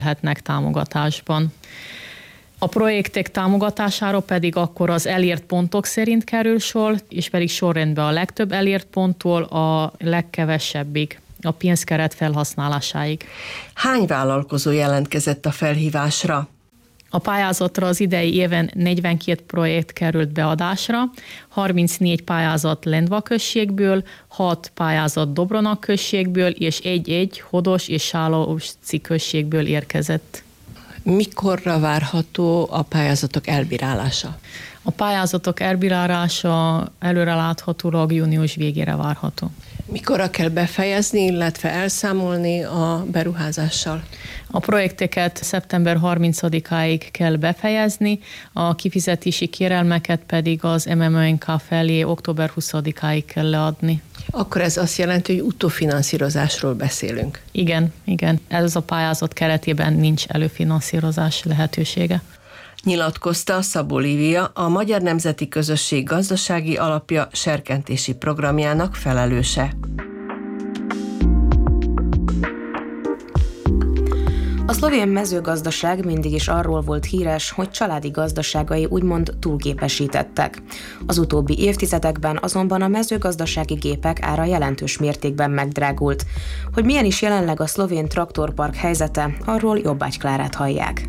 lehetnek támogatásban. A projektek támogatására pedig akkor az elért pontok szerint kerül sor, és pedig sorrendben a legtöbb elért ponttól a legkevesebbig, a pénzkeret felhasználásáig. Hány vállalkozó jelentkezett a felhívásra? A pályázatra az idei éven 42 projekt került beadásra, 34 pályázat Lendva községből, 6 pályázat Dobrona községből, és egy Hodos és Sálausci községből érkezett. Mikorra várható a pályázatok elbírálása? A pályázatok elbírálása előreláthatólag június végére várható. Mikorra kell befejezni, illetve elszámolni a beruházással? A projekteket szeptember 30-áig kell befejezni, a kifizetési kérelmeket pedig az MMÖNK felé október 20-áig kell leadni. Akkor ez azt jelenti, hogy utófinanszírozásról beszélünk. Igen. Ez a pályázat keretében nincs előfinanszírozás lehetősége. Nyilatkozta Szabó Lívia, a Magyar Nemzeti Közösség Gazdasági Alapja serkentési programjának felelőse. A szlovén mezőgazdaság mindig is arról volt híres, hogy családi gazdaságai úgymond túlgépesítettek. Az utóbbi évtizedekben azonban a mezőgazdasági gépek ára jelentős mértékben megdrágult. Hogy milyen is jelenleg a szlovén traktorpark helyzete, arról Jobbágy Klárát hallják.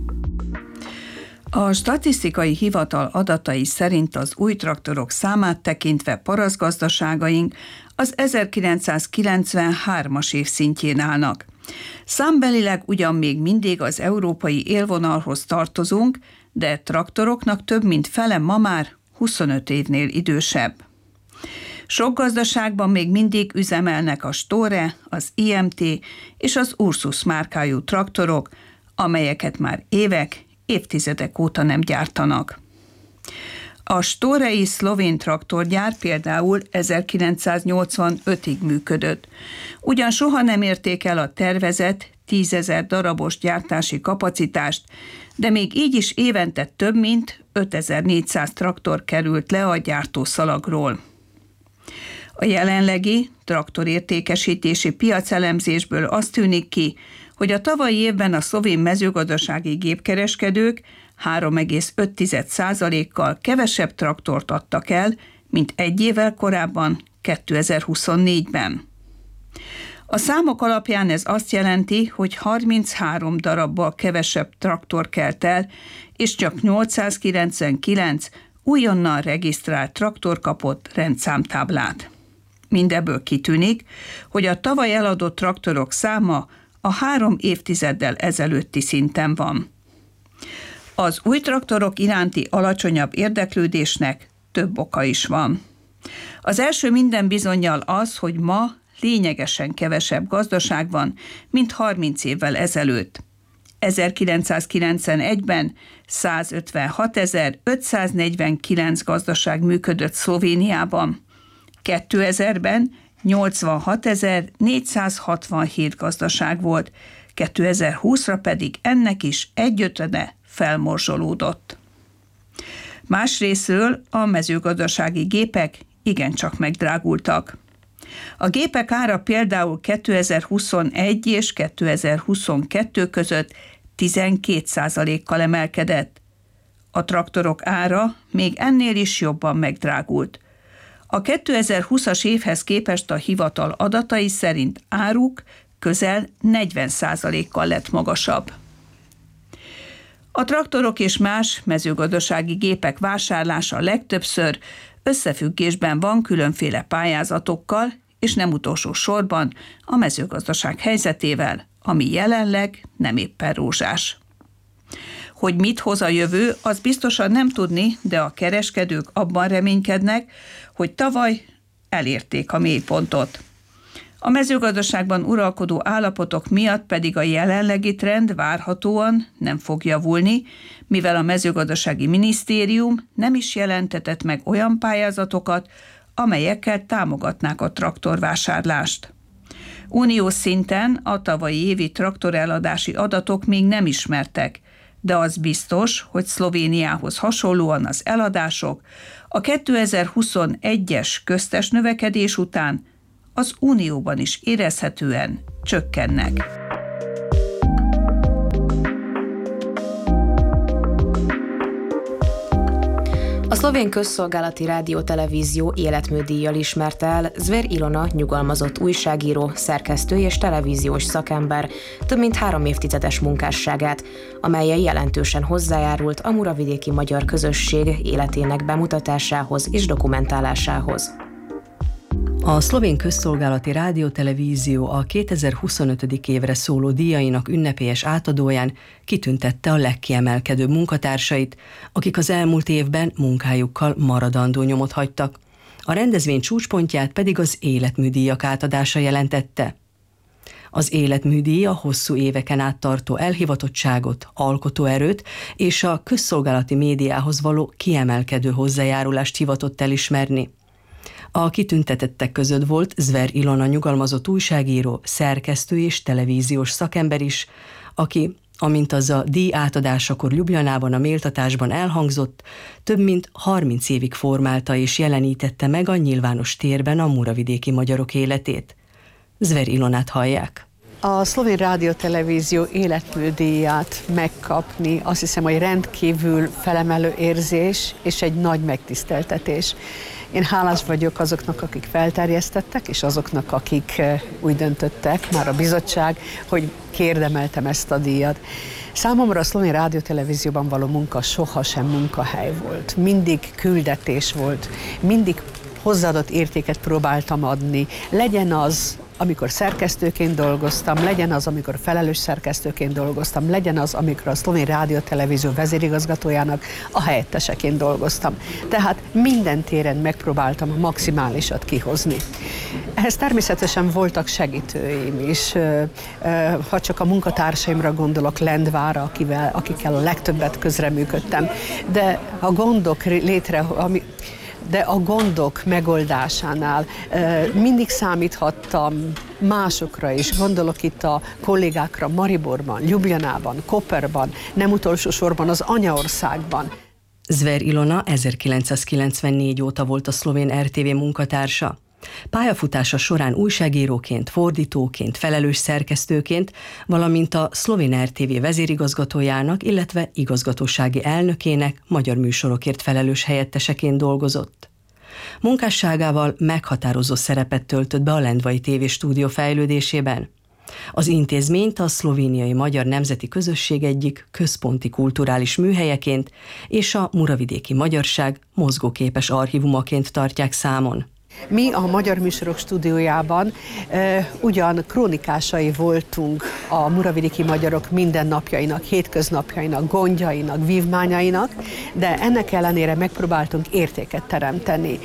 A statisztikai hivatal adatai szerint az új traktorok számát tekintve parasztgazdaságaink az 1993-as év szintjén állnak. Számbelileg ugyan még mindig az európai élvonalhoz tartozunk, de traktoroknak több mint fele ma már 25 évnél idősebb. Sok gazdaságban még mindig üzemelnek a Store, az IMT és az Ursus márkájú traktorok, amelyeket már évtizedek óta nem gyártanak. A Storei szlovén traktorgyár például 1985-ig működött. Ugyan soha nem érték el a tervezett 10 000 darabos gyártási kapacitást, de még így is évente több mint 5400 traktor került le a gyártószalagról. A jelenlegi traktorértékesítési piacelemzésből azt tűnik ki, hogy a tavalyi évben a szlovén mezőgazdasági gépkereskedők 3,5%-kal kevesebb traktort adtak el, mint egy évvel korábban, 2024-ben. A számok alapján ez azt jelenti, hogy 33 darabbal kevesebb traktor kelt el, és csak 899 újonnan regisztrált traktor kapott rendszámtáblát. Mindebből kitűnik, hogy a tavaly eladott traktorok száma a 3 évtizeddel ezelőtti szinten van. Az új traktorok iránti alacsonyabb érdeklődésnek több oka is van. Az első minden bizonnyal az, hogy ma lényegesen kevesebb gazdaság van, mint 30 évvel ezelőtt. 1991-ben 156.549 gazdaság működött Szlovéniában, 2000-ben 86.467 gazdaság volt, 2020-ra pedig ennek is egyötöde felmorzsolódott. Másrészről a mezőgazdasági gépek igencsak megdrágultak. A gépek ára például 2021 és 2022 között 12%-kal emelkedett. A traktorok ára még ennél is jobban megdrágult. A 2020-as évhez képest a hivatal adatai szerint áruk közel 40%-kal lett magasabb. A traktorok és más mezőgazdasági gépek vásárlása legtöbbször összefüggésben van különféle pályázatokkal, és nem utolsó sorban a mezőgazdaság helyzetével, ami jelenleg nem éppen rózsás. Hogy mit hoz a jövő, az biztosan nem tudni, de a kereskedők abban reménykednek, hogy tavaly elérték a mélypontot. A mezőgazdaságban uralkodó állapotok miatt pedig a jelenlegi trend várhatóan nem fog javulni, mivel a mezőgazdasági minisztérium nem is jelentetett meg olyan pályázatokat, amelyekkel támogatnák a traktorvásárlást. Uniós szinten a tavalyi évi traktoreladási adatok még nem ismertek, de az biztos, hogy Szlovéniához hasonlóan az eladások a 2021-es köztes növekedés után az Unióban is érezhetően csökkennek. A szlovén közszolgálati rádió-televízió életműdíjjal ismerte el Zver Ilona nyugalmazott újságíró, szerkesztő és televíziós szakember több mint 3 évtizedes munkásságát, amellyel jelentősen hozzájárult a muravidéki magyar közösség életének bemutatásához és dokumentálásához. A szlovén közszolgálati rádió-televízió a 2025. évre szóló díjainak ünnepélyes átadóján kitüntette a legkiemelkedőbb munkatársait, akik az elmúlt évben munkájukkal maradandó nyomot hagytak. A rendezvény csúcspontját pedig az életműdíjak átadása jelentette. Az életműdíj a hosszú éveken át tartó elhivatottságot, alkotóerőt és a közszolgálati médiához való kiemelkedő hozzájárulást hivatott elismerni. A kitüntetettek között volt Zver Ilona nyugalmazott újságíró, szerkesztő és televíziós szakember is, aki, amint az a díj átadásakor Ljubljanában a méltatásban elhangzott, több mint 30 évig formálta és jelenítette meg a nyilvános térben a muravidéki magyarok életét. Zver Ilonát hallják. A szlovén rádió-televízió életműdíját megkapni, azt hiszem, hogy rendkívül felemelő érzés és egy nagy megtiszteltetés. Én hálás vagyok azoknak, akik felterjesztettek, és azoknak, akik úgy döntöttek, már a bizottság, hogy kiérdemeltem ezt a díjat. Számomra a szlovén rádió-televízióban való munka sohasem munkahely volt. Mindig küldetés volt, mindig hozzáadott értéket próbáltam adni. Legyen az, amikor szerkesztőként dolgoztam, legyen az, amikor felelős szerkesztőként dolgoztam, legyen az, amikor a szlovén rádió-televízió vezérigazgatójának a helyetteseként dolgoztam. Tehát minden téren megpróbáltam a maximálisat kihozni. Ehhez természetesen voltak segítőim is. Ha csak a munkatársaimra gondolok, Lendvára, akikkel a legtöbbet közreműködtem. De a gondok megoldásánál mindig számíthattam másokra is. Gondolok itt a kollégákra Mariborban, Ljubljanában, Koperban, nem utolsó sorban az anyaországban. Zver Ilona 1994 óta volt a szlovén RTV munkatársa. Pályafutása során újságíróként, fordítóként, felelős szerkesztőként, valamint a szlovén RTV vezérigazgatójának, illetve igazgatósági elnökének magyar műsorokért felelős helyetteseként dolgozott. Munkásságával meghatározó szerepet töltött be a Lendvai tévéstúdió fejlődésében. Az intézményt a szlovéniai magyar nemzeti közösség egyik központi kulturális műhelyeként és a muravidéki magyarság mozgóképes archívumaként tartják számon. Mi a Magyar Műsorok stúdiójában ugyan krónikásai voltunk a muravidéki magyarok mindennapjainak, hétköznapjainak, gondjainak, vívmányainak, de ennek ellenére megpróbáltunk értéket teremteni.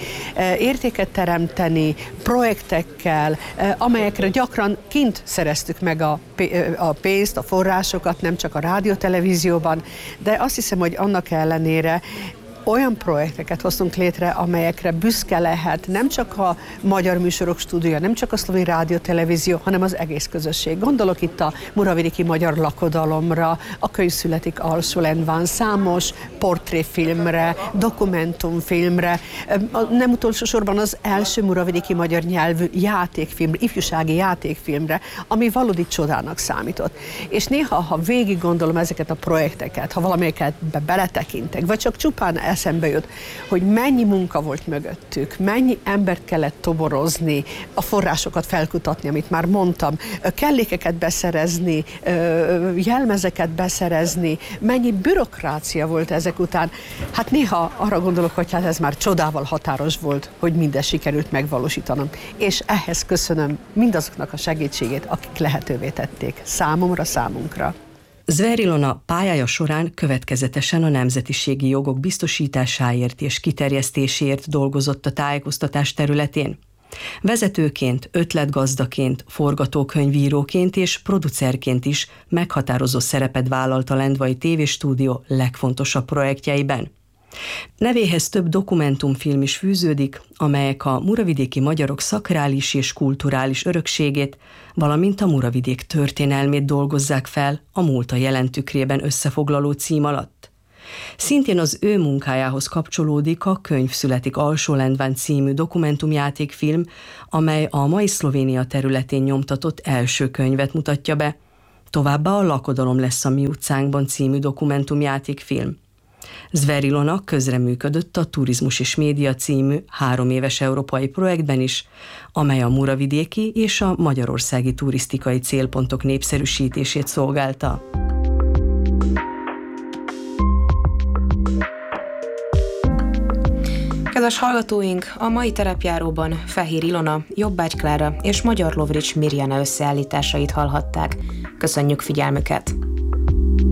Projektekkel, amelyekre gyakran kint szereztük meg a pénzt, a forrásokat, nem csak a rádió-televízióban, de azt hiszem, hogy annak ellenére olyan projekteket hoztunk létre, amelyekre büszke lehet nem csak a Magyar Műsorok stúdiója, nem csak a szlovén rádió-televízió, hanem az egész közösség. Gondolok itt a muravidéki magyar lakodalomra, a Könyv születik Alsó-Lendván, számos portréfilmre, dokumentumfilmre, nem utolsó sorban az első muravidéki magyar nyelvű játékfilmre, ifjúsági játékfilmre, ami valódi csodának számított. És néha, ha végig gondolom ezeket a projekteket, ha valamelyiket beletekintek, vagy csak csupán eszembe jut, hogy mennyi munka volt mögöttük, mennyi embert kellett toborozni, a forrásokat felkutatni, amit már mondtam, kellékeket beszerezni, jelmezeket beszerezni, mennyi bürokrácia volt ezek után. Hát néha arra gondolok, hogy hát ez már csodával határos volt, hogy mindezt sikerült megvalósítanom. És ehhez köszönöm mindazoknak a segítségét, akik lehetővé tették számunkra. Zver Ilona pályája során következetesen a nemzetiségi jogok biztosításáért és kiterjesztéséért dolgozott a tájékoztatás területén. Vezetőként, ötletgazdaként, forgatókönyvíróként és producerként is meghatározó szerepet vállalt a Lendvai tévéstúdió legfontosabb projektjeiben. Nevéhez több dokumentumfilm is fűződik, amelyek a muravidéki magyarok szakrális és kulturális örökségét, valamint a Muravidék történelmét dolgozzák fel a múlta jelen tükrében összefoglaló cím alatt. Szintén az ő munkájához kapcsolódik a Könyv születik Alsó-Lendván című dokumentumjátékfilm, amely a mai Szlovénia területén nyomtatott első könyvet mutatja be. Továbbá a Lakodalom lesz a mi utcánkban című dokumentumjátékfilm. Zver Ilona közreműködött a Turizmus és Média című 3 éves európai projektben is, amely a muravidéki és a magyarországi turisztikai célpontok népszerűsítését szolgálta. Kedves hallgatóink, a mai terepjáróban Fehér Ilona, Jobbágy Klára és Magyar Lovrics Mirjana összeállításait hallhatták. Köszönjük figyelmüket!